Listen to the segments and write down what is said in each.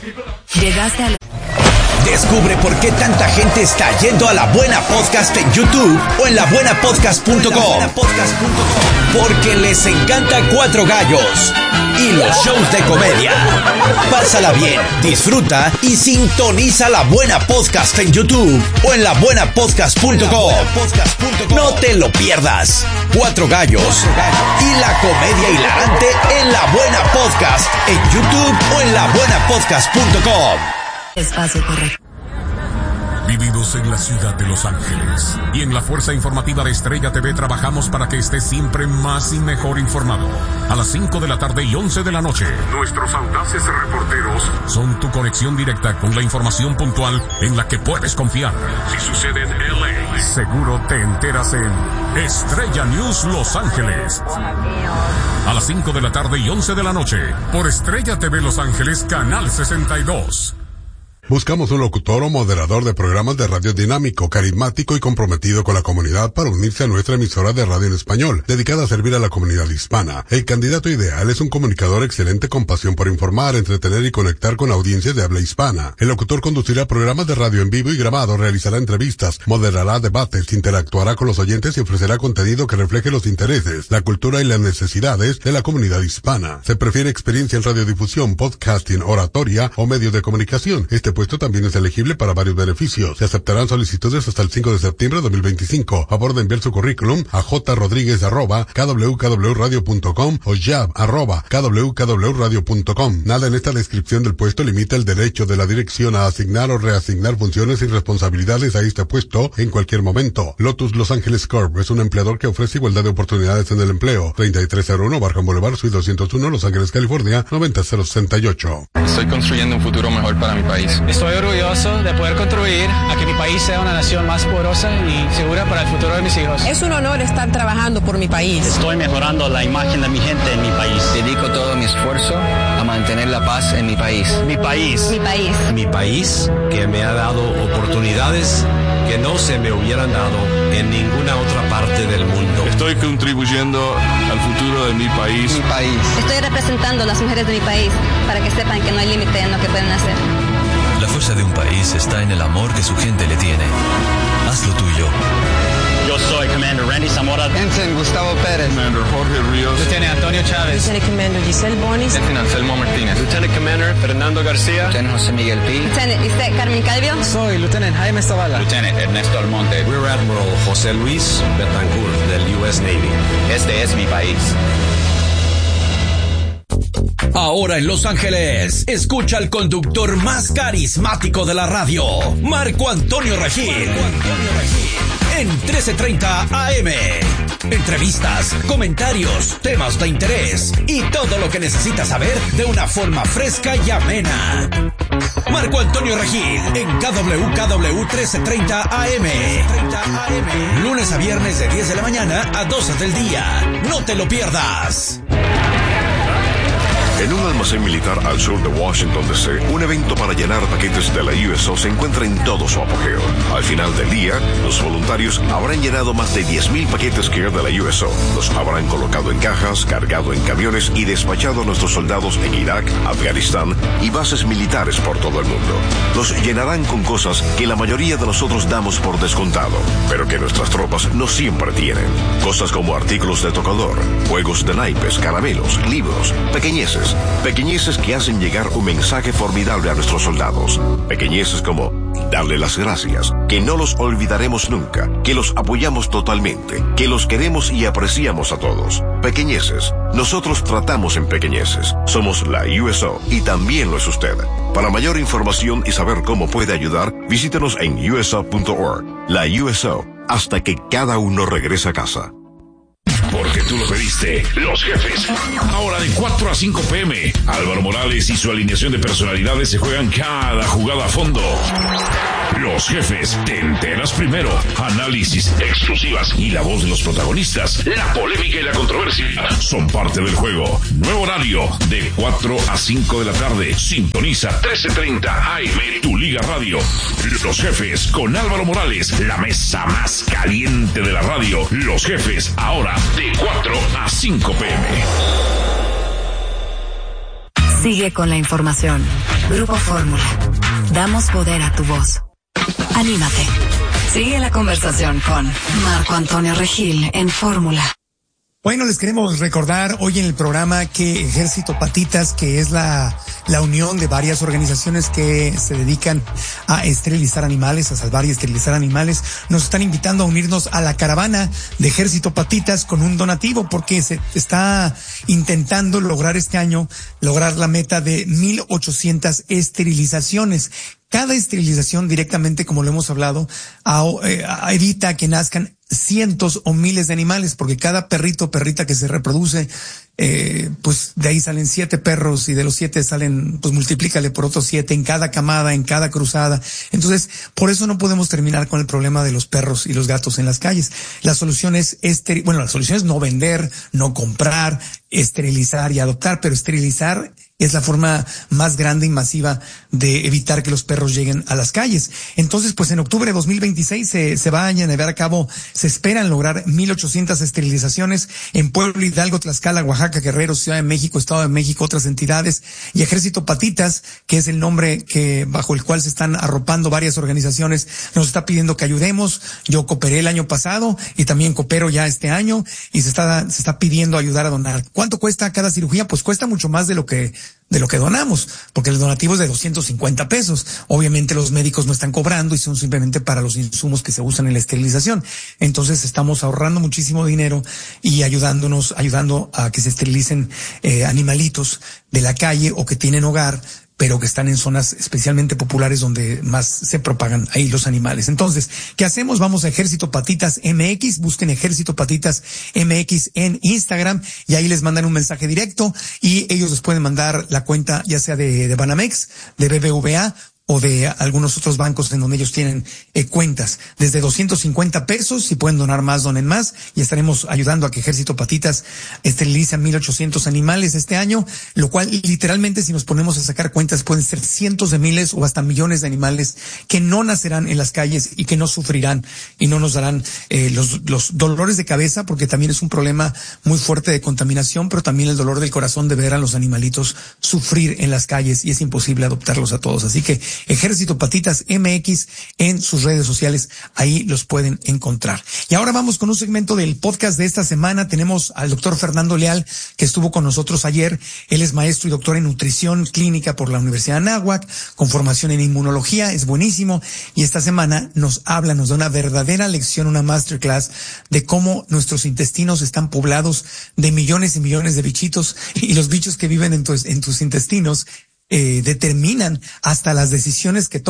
Llegaste a... Descubre por qué tanta gente está yendo a La Buena Podcast en YouTube o en labuenapodcast.com. Porque les encanta Cuatro Gallos y los shows de comedia. Pásala bien, disfruta y sintoniza La Buena Podcast en YouTube o en labuenapodcast.com. No te lo pierdas. Cuatro Gallos y la comedia hilarante en La Buena Podcast en YouTube o en labuenapodcast.com. Espacio correcto. Vivimos en la ciudad de Los Ángeles y en la Fuerza Informativa de Estrella TV trabajamos para que estés siempre más y mejor informado. A las 5 de la tarde y 11 de la noche, nuestros audaces reporteros son tu conexión directa con la información puntual en la que puedes confiar. Si sucede en LA, seguro te enteras en Estrella News Los Ángeles. A las 5 de la tarde y 11 de la noche, por Estrella TV Los Ángeles, Canal 62. Buscamos un locutor o moderador de programas de radio dinámico, carismático y comprometido con la comunidad para unirse a nuestra emisora de radio en español, dedicada a servir a la comunidad hispana. El candidato ideal es un comunicador excelente con pasión por informar, entretener y conectar con audiencias de habla hispana. El locutor conducirá programas de radio en vivo y grabado, realizará entrevistas, moderará debates, interactuará con los oyentes y ofrecerá contenido que refleje los intereses, la cultura y las necesidades de la comunidad hispana. Se prefiere experiencia en radiodifusión, podcasting, oratoria o medios de comunicación. Este puesto también es elegible para varios beneficios. Se aceptarán solicitudes hasta el 5 de septiembre de 2025. A favor de enviar su currículum a jrodriguez@kwkwradio.com o jab@kwkwradio.com. Nada en esta descripción del puesto limita el derecho de la dirección a asignar o reasignar funciones y responsabilidades a este puesto en cualquier momento. Lotus Los Ángeles Corp es un empleador que ofrece igualdad de oportunidades en el empleo. 3301 Barham Boulevard, Suite 201, Los Ángeles, California, 90068. Estoy construyendo un futuro mejor para mi país. Estoy orgulloso de poder contribuir a que mi país sea una nación más poderosa y segura para el futuro de mis hijos. Es un honor estar trabajando por mi país. Estoy mejorando la imagen de mi gente en mi país. Dedico todo mi esfuerzo a mantener la paz en mi país. Mi país. Mi país. Mi país, que me ha dado oportunidades que no se me hubieran dado en ninguna otra parte del mundo. Estoy contribuyendo al futuro de mi país. Mi país. Estoy representando a las mujeres de mi país para que sepan que no hay límite en lo que pueden hacer. La fuerza de un país está en el amor que su gente le tiene. Haz lo tuyo. Yo soy Commander Randy Zamora. Ensign Gustavo Pérez. Commander Jorge Ríos. Lieutenant Antonio Chávez. Lieutenant Commander Giselle Bonis. Lieutenant Anselmo Martínez. Lieutenant Commander Fernando García. Lieutenant José Miguel Pi. Lieutenant Iste Carmen Calvio. Soy Lieutenant Jaime Zavala. Lieutenant Ernesto Almonte. Rear Admiral José Luis Betancourt del US Navy. Este es mi país. Ahora en Los Ángeles, escucha al conductor más carismático de la radio, Marco Antonio Regil. En 1330 AM. Entrevistas, comentarios, temas de interés y todo lo que necesitas saber de una forma fresca y amena. Marco Antonio Regil en KWKW 1330 AM. Lunes a viernes de 10 de la mañana a 12 del día. No te lo pierdas. En un almacén militar al sur de Washington, D.C., un evento para llenar paquetes de la USO se encuentra en todo su apogeo. Al final del día, los voluntarios habrán llenado más de 10,000 paquetes Care de la USO. Los habrán colocado en cajas, cargado en camiones y despachado a nuestros soldados en Irak, Afganistán y bases militares por todo el mundo. Los llenarán con cosas que la mayoría de nosotros damos por descontado, pero que nuestras tropas no siempre tienen. Cosas como artículos de tocador, juegos de naipes, caramelos, libros, pequeñeces que hacen llegar un mensaje formidable a nuestros soldados. Pequeñeces como darle las gracias, que no los olvidaremos nunca, que los apoyamos totalmente, que los queremos y apreciamos a todos. Pequeñeces. Nosotros tratamos en pequeñeces. Somos la USO y también lo es usted. Para mayor información y saber cómo puede ayudar, visítenos en uso.org. La USO, hasta que cada uno regrese a casa. Porque tú lo pediste, Los Jefes. Ahora de 4 a 5 p.m. Álvaro Morales y su alineación de personalidades se juegan cada jugada a fondo. Los Jefes, te enteras primero. Análisis, exclusivas y la voz de los protagonistas. La polémica y la controversia son parte del juego. Nuevo horario de 4 a 5 de la tarde. Sintoniza 1330 AM, tu Liga Radio. Los Jefes con Álvaro Morales, la mesa más caliente de la radio. Los Jefes, ahora de 4 a 5 p.m. Sigue con la información. Grupo Fórmula. Damos poder a tu voz. Anímate. Sigue la conversación con Marco Antonio Regil en Fórmula. Bueno, les queremos recordar hoy en el programa que Ejército Patitas, que es la unión de varias organizaciones que se dedican a esterilizar animales, a salvar y esterilizar animales, nos están invitando a unirnos a la caravana de Ejército Patitas con un donativo, porque se está intentando lograr este año, lograr la meta de 1,800 esterilizaciones. Cada esterilización directamente, como lo hemos hablado, evita que nazcan cientos o miles de animales, porque cada perrito o perrita que se reproduce, pues de ahí salen 7 perros, y de los 7 salen, pues multiplícale por otros 7 en cada camada, en cada cruzada. Entonces, por eso no podemos terminar con el problema de los perros y los gatos en las calles. La solución es la solución es no vender, no comprar, esterilizar y adoptar, pero esterilizar es la forma más grande y masiva de evitar que los perros lleguen a las calles. Entonces, pues en octubre de 2026 se va a llevar a cabo, se esperan lograr 1,800 esterilizaciones en Puebla, Hidalgo, Tlaxcala, Oaxaca, Guerrero, Ciudad de México, Estado de México, otras entidades, y Ejército Patitas, que es el nombre bajo el cual se están arropando varias organizaciones, nos está pidiendo que ayudemos. Yo cooperé el año pasado y también coopero ya este año, y se está pidiendo ayudar a donar. ¿Cuánto cuesta cada cirugía? Pues cuesta mucho más de lo que donamos, porque el donativo es de 250 pesos. Obviamente los médicos no están cobrando y son simplemente para los insumos que se usan en la esterilización. Entonces estamos ahorrando muchísimo dinero y ayudando a que se esterilicen animalitos de la calle o que tienen hogar, pero que están en zonas especialmente populares donde más se propagan ahí los animales. Entonces, ¿qué hacemos? Vamos a Ejército Patitas MX, busquen Ejército Patitas MX en Instagram y ahí les mandan un mensaje directo, y ellos les pueden mandar la cuenta ya sea de Banamex, de BBVA o de algunos otros bancos en donde ellos tienen cuentas. Desde 250 pesos, si pueden donar más, donen más, y estaremos ayudando a que Ejército Patitas esterilice a 1,800 animales este año, lo cual literalmente, si nos ponemos a sacar cuentas, pueden ser cientos de miles o hasta millones de animales que no nacerán en las calles y que no sufrirán y no nos darán los dolores de cabeza, porque también es un problema muy fuerte de contaminación, pero también el dolor del corazón de ver a los animalitos sufrir en las calles, y es imposible adoptarlos a todos. Así que Ejército Patitas MX en sus redes sociales, ahí los pueden encontrar. Y ahora vamos con un segmento del podcast de esta semana. Tenemos al doctor Fernando Leal, que estuvo con nosotros ayer. Él es maestro y doctor en nutrición clínica por la Universidad de Anáhuac, con formación en inmunología, es buenísimo. Y esta semana nos da una verdadera lección, una masterclass de cómo nuestros intestinos están poblados de millones y millones de bichitos, y los bichos que viven en tus intestinos determinan hasta las decisiones que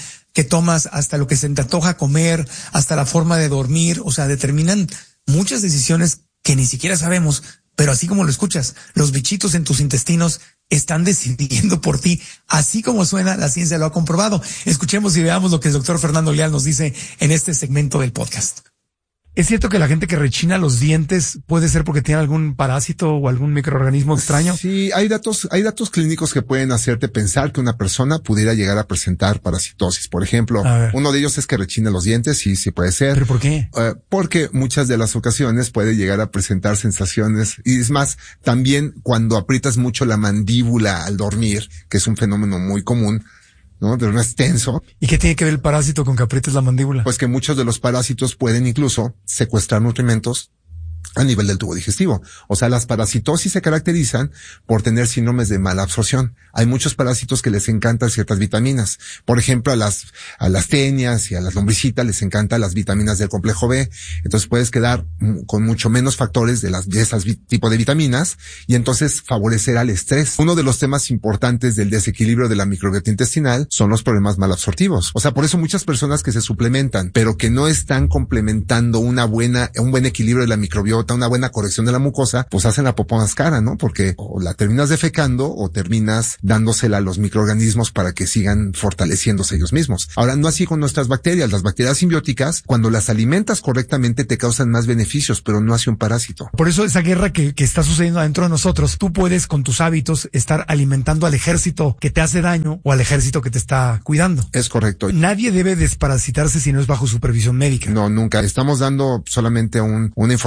tomas, hasta lo que se te antoja comer, hasta la forma de dormir. O sea, determinan muchas decisiones que ni siquiera sabemos, pero así como lo escuchas, los bichitos en tus intestinos están decidiendo por ti, así como suena, la ciencia lo ha comprobado. Escuchemos y veamos lo que el doctor Fernando Leal nos dice en este segmento del podcast. ¿Es cierto que la gente que rechina los dientes puede ser porque tiene algún parásito o algún microorganismo extraño? Sí, hay datos clínicos que pueden hacerte pensar que una persona pudiera llegar a presentar parasitosis. Por ejemplo, uno de ellos es que rechina los dientes, sí puede ser. ¿Pero por qué? Porque muchas de las ocasiones puede llegar a presentar sensaciones, y es más, también cuando aprietas mucho la mandíbula al dormir, que es un fenómeno muy común, ¿no? De un extenso. ¿Y qué tiene que ver el parásito con que aprietes la mandíbula? Pues que muchos de los parásitos pueden incluso secuestrar nutrimentos a nivel del tubo digestivo. O sea, las parasitosis se caracterizan por tener síndromes de mala absorción. Hay muchos parásitos que les encantan ciertas vitaminas. Por ejemplo, a las tenias y a las lombricitas les encantan las vitaminas del complejo B. Entonces puedes quedar con mucho menos factores de esas tipo de vitaminas, y entonces favorecer al estrés. Uno de los temas importantes del desequilibrio de la microbiota intestinal son los problemas malabsortivos. O sea, por eso muchas personas que se suplementan, pero que no están complementando un buen equilibrio de la microbiota, una buena corrección de la mucosa, pues hacen la popó más cara, ¿no? Porque o la terminas defecando o terminas dándosela a los microorganismos para que sigan fortaleciéndose ellos mismos. Ahora, no así con nuestras bacterias. Las bacterias simbióticas, cuando las alimentas correctamente, te causan más beneficios, pero no hace un parásito. Por eso esa guerra que está sucediendo adentro de nosotros, tú puedes con tus hábitos estar alimentando al ejército que te hace daño o al ejército que te está cuidando. Es correcto. Nadie debe desparasitarse si no es bajo supervisión médica. No, nunca. Estamos dando solamente una información para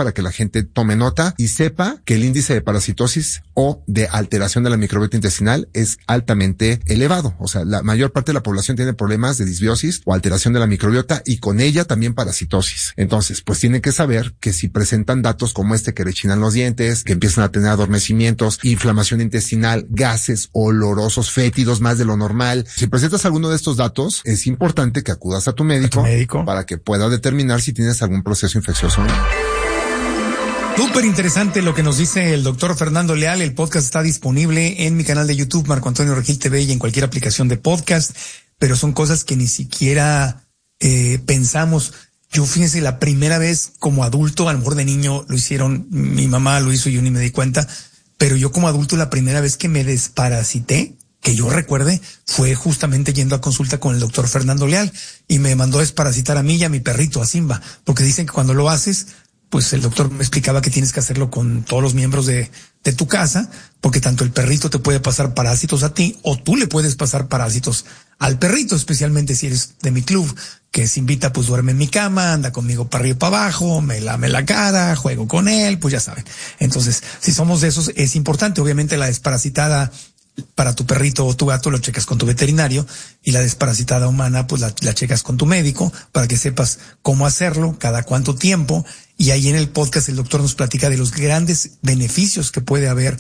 para que la gente tome nota y sepa que el índice de parasitosis o de alteración de la microbiota intestinal es altamente elevado. O sea, la mayor parte de la población tiene problemas de disbiosis o alteración de la microbiota y con ella también parasitosis. Entonces, pues tienen que saber que si presentan datos como que rechinan los dientes, que empiezan a tener adormecimientos, inflamación intestinal, gases olorosos, fétidos más de lo normal. Si presentas alguno de estos datos, es importante que acudas a tu médico para que pueda determinar si tienes algún proceso infeccioso o no. Súper interesante lo que nos dice el doctor Fernando Leal. El podcast está disponible en mi canal de YouTube, Marco Antonio Regil TV, y en cualquier aplicación de podcast, pero son cosas que ni siquiera pensamos. Yo, fíjense, la primera vez como adulto, a lo mejor de niño lo hicieron, mi mamá lo hizo y yo ni me di cuenta, pero yo como adulto la primera vez que me desparasité, que yo recuerde, fue justamente yendo a consulta con el doctor Fernando Leal y me mandó a desparasitar a mí y a mi perrito, a Simba, porque dicen que cuando lo haces, pues el doctor me explicaba que tienes que hacerlo con todos los miembros de tu casa, porque tanto el perrito te puede pasar parásitos a ti o tú le puedes pasar parásitos al perrito, especialmente si eres de mi club, que se invita, pues duerme en mi cama, anda conmigo para arriba y para abajo, me lame la cara, juego con él, pues ya saben. Entonces, si somos de esos, es importante. Obviamente la desparasitada para tu perrito o tu gato lo checas con tu veterinario, y la desparasitada humana pues la checas con tu médico para que sepas cómo hacerlo, cada cuánto tiempo. Y ahí en el podcast el doctor nos platica de los grandes beneficios que puede haber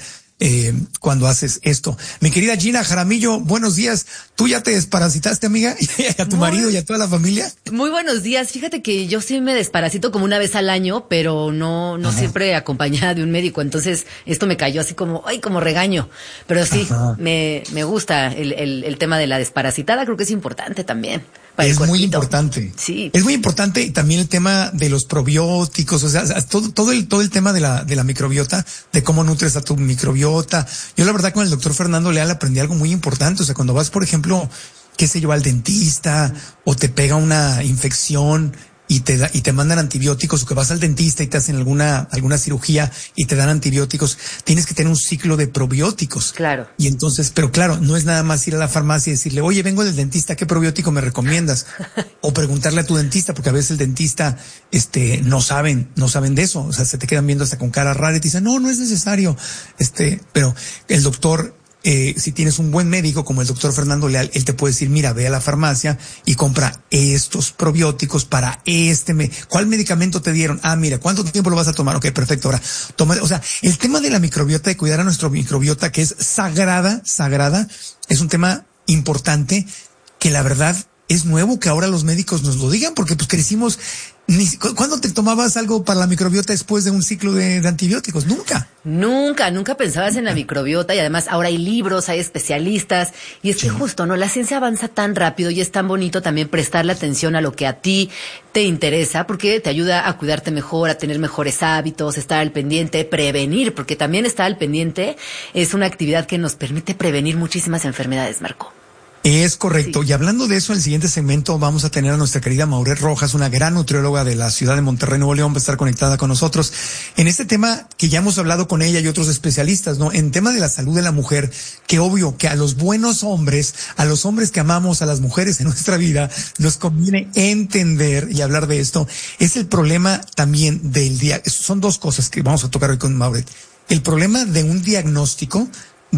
cuando haces esto. Mi querida Gina Jaramillo, buenos días. ¿Tú ya te desparasitaste, amiga? ¿Y a tu marido y a toda la familia? Muy buenos días. Fíjate que yo sí me desparasito como una vez al año, pero no siempre acompañada de un médico. Entonces esto me cayó así como regaño. Pero sí, me gusta el tema de la desparasitada. Creo que es importante también. Es muy importante. Sí. Es muy importante, y también el tema de los probióticos, o sea, todo el tema de la microbiota, de cómo nutres a tu microbiota. Yo la verdad con el doctor Fernando Leal aprendí algo muy importante. O sea, cuando vas, por ejemplo, qué sé yo, al dentista, o te pega una infección y te mandan antibióticos, o que vas al dentista y te hacen alguna cirugía y te dan antibióticos, tienes que tener un ciclo de probióticos. Claro. Y entonces, pero claro, no es nada más ir a la farmacia y decirle, oye, vengo del dentista, ¿qué probiótico me recomiendas? O preguntarle a tu dentista, porque a veces el dentista, no saben de eso. O sea, se te quedan viendo hasta con cara rara y te dicen, no es necesario. Pero el doctor, si tienes un buen médico como el doctor Fernando Leal, él te puede decir, mira, ve a la farmacia y compra estos probióticos para ¿cuál medicamento te dieron? Ah, mira, ¿cuánto tiempo lo vas a tomar? Ok, perfecto, ahora toma. O sea, el tema de la microbiota, de cuidar a nuestra microbiota, que es sagrada, es un tema importante que la verdad es nuevo que ahora los médicos nos lo digan, porque pues crecimos. ¿Cuándo te tomabas algo para la microbiota después de un ciclo de antibióticos? Nunca pensabas en la microbiota, y además ahora hay libros, hay especialistas, y es que justo, ¿no? La ciencia avanza tan rápido y es tan bonito también prestarle atención a lo que a ti te interesa, porque te ayuda a cuidarte mejor, a tener mejores hábitos, estar al pendiente, prevenir, porque también estar al pendiente es una actividad que nos permite prevenir muchísimas enfermedades, Marco. Es correcto. Sí. Y hablando de eso, en el siguiente segmento vamos a tener a nuestra querida Mauret Rojas, una gran nutrióloga de la ciudad de Monterrey, Nuevo León, va a estar conectada con nosotros en este tema que ya hemos hablado con ella y otros especialistas, ¿no? En tema de la salud de la mujer, que obvio que a los buenos hombres, a los hombres que amamos a las mujeres en nuestra vida, nos conviene entender y hablar de esto. Es el problema también del día. Son dos cosas que vamos a tocar hoy con Mauret. El problema de un diagnóstico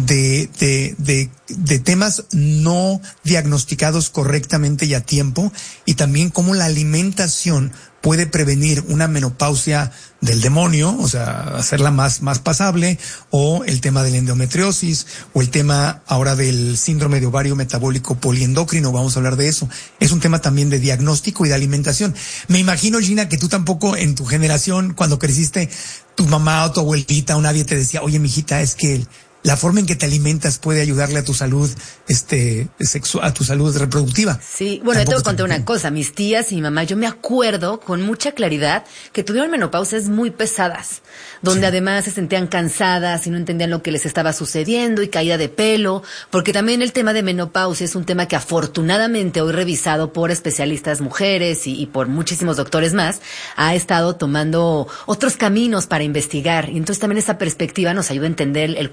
de temas no diagnosticados correctamente y a tiempo, y también cómo la alimentación puede prevenir una menopausia del demonio, o sea, hacerla más pasable, o el tema de la endometriosis, o el tema ahora del síndrome de ovario metabólico poliendocrino. Vamos a hablar de eso. Es un tema también de diagnóstico y de alimentación. Me imagino, Gina, que tú tampoco en tu generación, cuando creciste, tu mamá o tu abuelita o nadie te decía, oye, mijita, es que la forma en que te alimentas puede ayudarle a tu salud, sexual, a tu salud reproductiva. Sí, bueno, yo te voy a contar una cosa. Mis tías y mi mamá, yo me acuerdo con mucha claridad que tuvieron menopausias muy pesadas, donde además se sentían cansadas y no entendían lo que les estaba sucediendo, y caída de pelo, porque también el tema de menopausia es un tema que afortunadamente hoy, revisado por especialistas mujeres y por muchísimos doctores más, ha estado tomando otros caminos para investigar, y entonces también esa perspectiva nos ayuda a entender el cuerpo del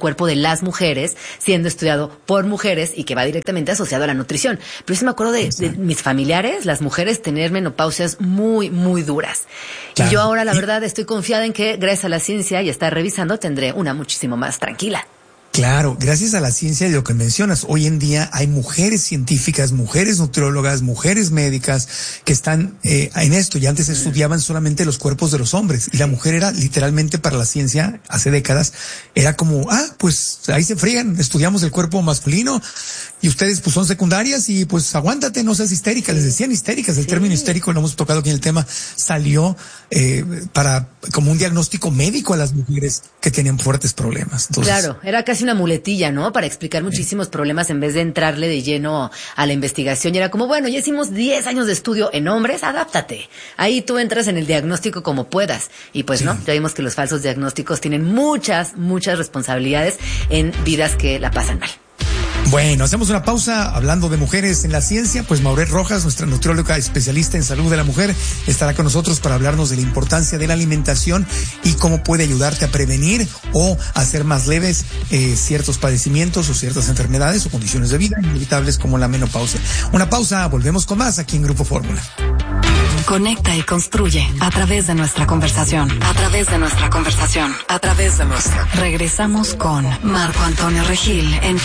las mujeres, siendo estudiado por mujeres y que va directamente asociado a la nutrición. Pero yo sí me acuerdo de mis familiares, las mujeres tener menopausias muy, muy duras. Claro. Y yo ahora, la verdad, estoy confiada en que gracias a la ciencia y a estar revisando, tendré una muchísimo más tranquila. Claro, gracias a la ciencia y lo que mencionas, hoy en día hay mujeres científicas, mujeres nutriólogas, mujeres médicas que están en esto, y antes estudiaban solamente los cuerpos de los hombres, y la mujer era literalmente, para la ciencia, hace décadas, era como, pues ahí se friegan, estudiamos el cuerpo masculino, y ustedes pues son secundarias, y pues aguántate, no seas histérica, les decían histéricas, el término histérico, lo hemos tocado aquí en el tema, salió para como un diagnóstico médico a las mujeres que tenían fuertes problemas. Entonces, claro, era casi una muletilla, ¿no? Para explicar muchísimos problemas en vez de entrarle de lleno a la investigación. Y era como, bueno, ya hicimos 10 años de estudio en hombres, adáptate. Ahí tú entras en el diagnóstico como puedas. Y pues no, ya vimos que los falsos diagnósticos tienen muchas responsabilidades en vidas que la pasan mal. Bueno, hacemos una pausa hablando de mujeres en la ciencia. Pues Mauret Rojas, nuestra nutrióloga especialista en salud de la mujer, estará con nosotros para hablarnos de la importancia de la alimentación y cómo puede ayudarte a prevenir o hacer más leves ciertos padecimientos o ciertas enfermedades o condiciones de vida inevitables como la menopausia. Una pausa, volvemos con más aquí en Grupo Fórmula. Conecta y construye a través de nuestra conversación. Regresamos con Marco Antonio Regil en